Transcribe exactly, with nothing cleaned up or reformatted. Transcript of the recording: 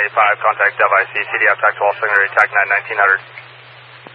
eighty-five, contact W I C, C D F tactical secondary, TAC nine nineteen hundred.